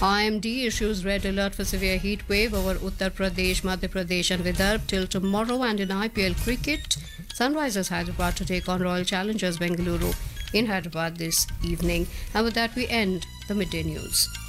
IMD issues red alert for severe heat wave over Uttar Pradesh, Madhya Pradesh and Vidarbha till tomorrow. And in IPL cricket, Sunrisers Hyderabad to take on Royal Challengers Bengaluru in Hyderabad this evening. And with that, we end the midday news.